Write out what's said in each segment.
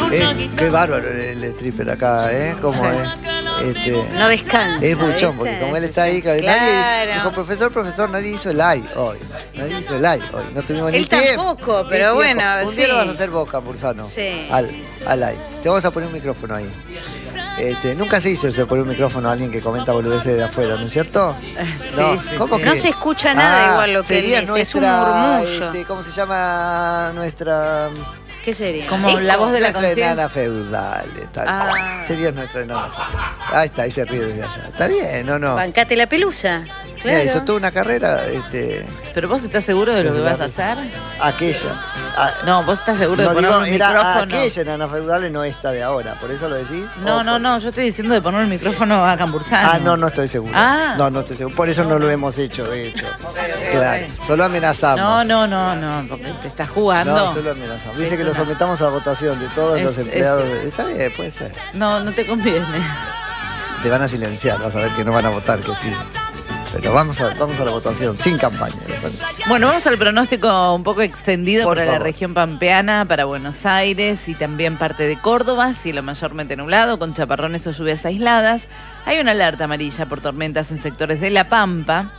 Qué bárbaro el stripper acá, ¿Cómo es? No descansa. Es buchón, porque como él está ahí, claro. Nadie dijo, profesor, nadie hizo el live hoy. Nadie hizo el live hoy. No tuvimos ni tiempo. Él tampoco, pero bueno. Un día lo vas a hacer vos, Campuzano. Sí. Al live. Te vamos a poner un micrófono ahí. Nunca se hizo eso de poner un micrófono a alguien que comenta boludeces de afuera, ¿no es cierto? ¿Cómo que? No se escucha nada igual lo que él dice, es un murmullo. ¿Cómo se llama nuestra...? ¿Qué sería? Como la voz de la conciencia. Enana feudal. Sería nuestra enana feudal. Ahí está, ahí se ríe desde allá. Está bien, no. Bancate la pelusa. Claro. Eso toda una carrera. ¿Pero vos estás seguro de lo que vas a hacer? Aquella. No, vos estás seguro de poner un micrófono. Aquella enana feudal, no esta de ahora. ¿Por eso lo decís? No, yo estoy diciendo de poner el micrófono a Campuzano. No estoy seguro. No estoy seguro. Por eso no lo hemos hecho, de hecho. Claro. Solo amenazamos. No, porque te estás jugando. No, solo amenazamos. Dice que lo sometamos a votación de todos los empleados. Está bien, puede ser. No te conviene. Te van a silenciar, vas a ver que no van a votar, que sí. Pero vamos a la votación, sin campaña. Bueno, vamos al pronóstico un poco extendido para la favor. región pampeana, para Buenos Aires y también parte de Córdoba, cielo mayormente nublado, con chaparrones o lluvias aisladas. Hay una alerta amarilla por tormentas en sectores de La Pampa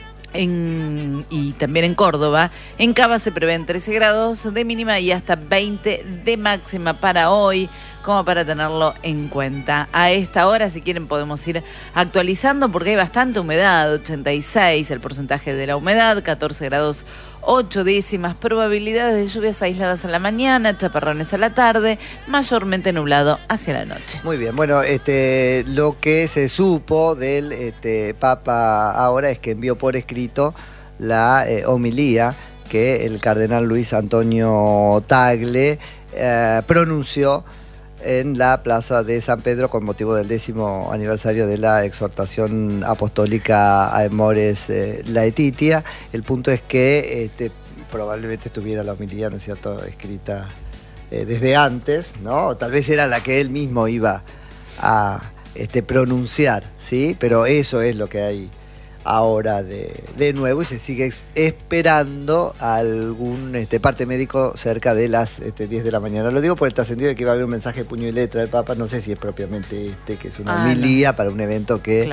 y también en Córdoba. En Cava se prevén 13 grados de mínima y hasta 20 de máxima para hoy, como para tenerlo en cuenta. A esta hora, si quieren, podemos ir actualizando porque hay bastante humedad, 86 el porcentaje de la humedad, 14 grados 8 décimas, probabilidades de lluvias aisladas en la mañana, chaparrones a la tarde, mayormente nublado hacia la noche. Muy bien, bueno, lo que se supo del Papa ahora es que envió por escrito la homilía que el cardenal Luis Antonio Tagle pronunció en la plaza de San Pedro con motivo del 10º aniversario de la exhortación apostólica Amoris Laetitia. El punto es que probablemente estuviera la homilía, ¿no es cierto?, escrita desde antes, ¿no? O tal vez era la que él mismo iba a pronunciar, ¿sí? Pero eso es lo que hay ahora de nuevo y se sigue esperando algún parte médico cerca de las 10 de la mañana. Lo digo por el trascendido de que iba a haber un mensaje de puño y letra del Papa, no sé si es propiamente que es una homilía para un evento que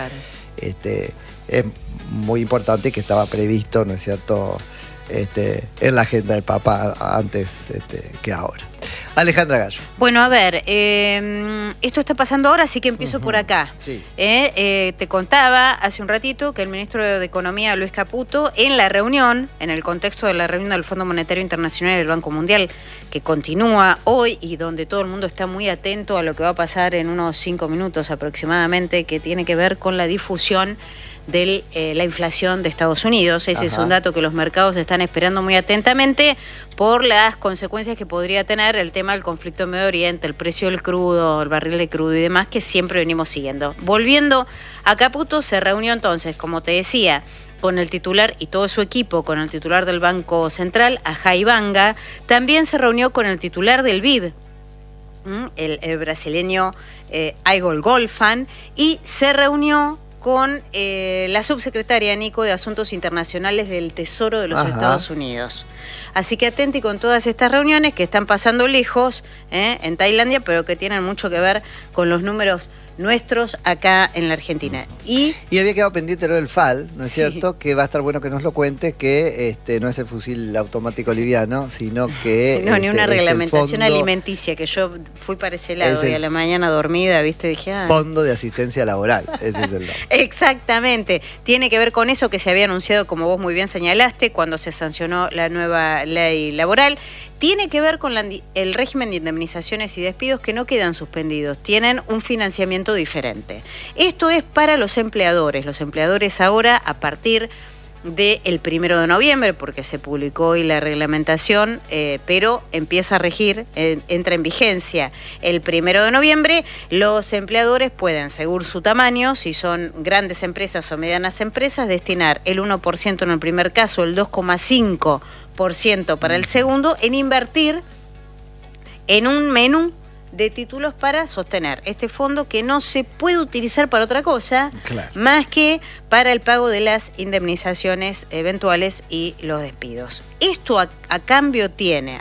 es muy importante y que estaba previsto, ¿no es cierto?, en la agenda del Papa antes que ahora. Alejandra Gallo. Bueno, a ver, esto está pasando ahora, así que empiezo por acá. Sí. Te contaba hace un ratito que el ministro de Economía, Luis Caputo, en la reunión, en el contexto de la reunión del Fondo Monetario Internacional y del Banco Mundial, que continúa hoy y donde todo el mundo está muy atento a lo que va a pasar en unos 5 minutos aproximadamente, que tiene que ver con la difusión de la inflación de Estados Unidos. Ese es un dato que los mercados están esperando muy atentamente por las consecuencias que podría tener el tema del conflicto en Medio Oriente, el precio del crudo, el barril de crudo y demás, que siempre venimos siguiendo. Volviendo a Caputo, se reunió entonces, como te decía, con el titular y todo su equipo, con el titular del Banco Central, Ajay Banga. También se reunió con el titular del BID, el brasileño Igor Golfan, y se reunió con la subsecretaria Nico de Asuntos Internacionales del Tesoro de los Estados Unidos. Así que atenti con todas estas reuniones que están pasando lejos en Tailandia, pero que tienen mucho que ver con los números nuestros acá en la Argentina. Y había quedado pendiente lo del FAL, ¿no es cierto? Que va a estar bueno que nos lo cuentes, que no es el fusil automático liviano, sino que... No, ni una reglamentación alimenticia, que yo fui para ese lado y a la mañana dormida, ¿viste? Dije, Fondo de Asistencia Laboral, ese es el nombre. Exactamente. Tiene que ver con eso que se había anunciado, como vos muy bien señalaste, cuando se sancionó la nueva ley laboral. Tiene que ver con el régimen de indemnizaciones y despidos que no quedan suspendidos, tienen un financiamiento diferente. Esto es para los empleadores. Los empleadores ahora, a partir del 1 de noviembre, porque se publicó hoy la reglamentación, pero empieza a regir, entra en vigencia el 1 de noviembre, los empleadores pueden, según su tamaño, si son grandes empresas o medianas empresas, destinar el 1% en el primer caso, el 2,5% para el segundo, en invertir en un menú de títulos para sostener este fondo que no se puede utilizar para otra cosa, más que para el pago de las indemnizaciones eventuales y los despidos. Esto a cambio tiene,